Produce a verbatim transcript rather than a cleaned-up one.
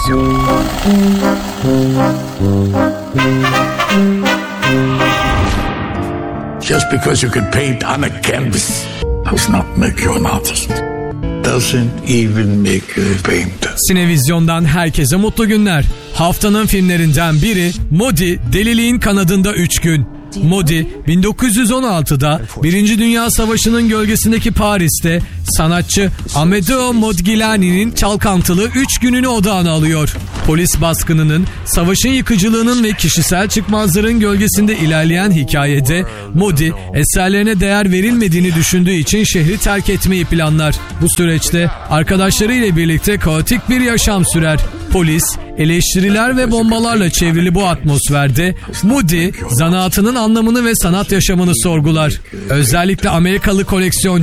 Just because you can paint on a canvas does not make you an artist. Doesn't even make you a painter. Sinevizyon'dan herkese mutlu günler. Haftanın filmlerinden biri Modi, Deliliğin Kanadında üç gün. Modi, bin dokuz yüz on altıda Birinci Dünya Savaşı'nın gölgesindeki Paris'te sanatçı Amedeo Modigliani'nin çalkantılı üç gününü odağına alıyor. Polis baskınının, savaşın yıkıcılığının ve kişisel çıkmazların gölgesinde ilerleyen hikayede Modi, eserlerine değer verilmediğini düşündüğü için şehri terk etmeyi planlar. Bu süreçte arkadaşlarıyla birlikte kaotik bir yaşam sürer. Polis, eleştiriler ve bombalarla çevrili bu atmosferde Modi, zanaatının anlamını ve sanat yaşamını sorgular. Özellikle Amerikalı koleksiyon